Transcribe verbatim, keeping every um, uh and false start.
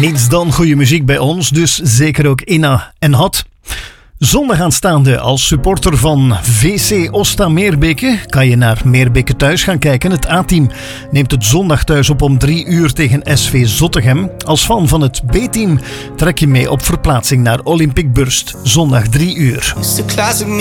Niets dan goede muziek bij ons, dus zeker ook Inna en Had. Zondag aanstaande als supporter van V C Osta Meerbeke kan je naar Meerbeke thuis gaan kijken. Het A-team neemt het zondag thuis op om drie uur tegen S V Zottegem. Als fan van het B-team trek je mee op verplaatsing naar Olympic Burst, zondag drie uur.